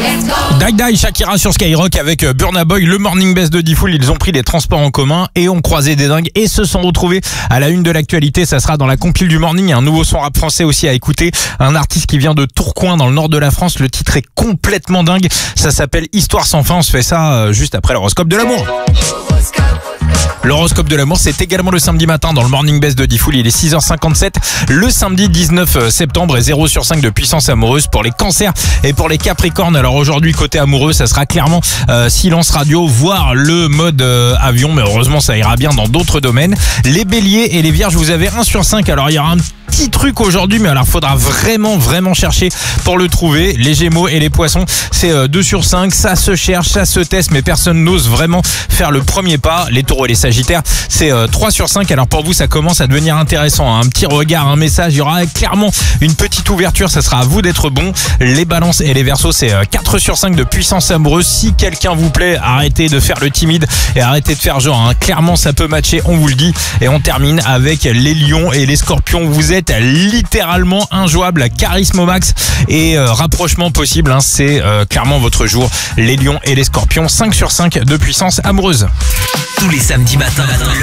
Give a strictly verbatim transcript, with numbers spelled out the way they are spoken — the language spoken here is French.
Die Die, Shakira sur Skyrock avec Burna Boy, le Morning Best de Diffoul. Ils ont pris les transports en commun et ont croisé des dingues et se sont retrouvés à la une de l'actualité. Ça sera dans la compile du Morning. Un nouveau son rap français aussi à écouter. Un artiste qui vient de Tourcoing dans le nord de la France. Le titre est complètement dingue. Ça s'appelle Histoire sans fin. On se fait ça juste après l'horoscope de l'amour. L'horoscope de l'amour, c'est également le samedi matin dans le Morning Best de Diffoul. Il est six heures cinquante-sept. Le samedi dix-neuf septembre et zéro sur cinq de puissance amoureuse pour les cancers et pour les capricornes. Alors aujourd'hui, côté amoureux, ça sera clairement euh, silence radio, voire le mode euh, avion. Mais heureusement, ça ira bien dans d'autres domaines. Les béliers et les vierges, vous avez un sur cinq. Alors il y aura un petit truc aujourd'hui, mais alors faudra vraiment, vraiment chercher pour le trouver. Les gémeaux et les poissons, c'est euh, deux sur cinq. Ça se cherche, ça se teste, mais personne n'ose vraiment faire le premier pas. Les taureaux et les sagittaires, c'est euh, trois sur cinq. Alors pour vous, ça commence à devenir intéressant. Hein. Un petit regard, un message, il y aura clairement une petite ouverture. Ça sera à vous d'être bon. Les balances et les verseaux, c'est euh, quatre sur cinq de puissance amoureuse. Si quelqu'un vous plaît, arrêtez de faire le timide et arrêtez de faire genre. Hein. Clairement, ça peut matcher, on vous le dit. Et on termine avec les lions et les scorpions. Vous êtes littéralement injouables. Charisme au max et euh, rapprochement possible. Hein. C'est euh, clairement votre jour. Les lions et les scorpions, cinq sur cinq de puissance amoureuse. Tous les samedis matins,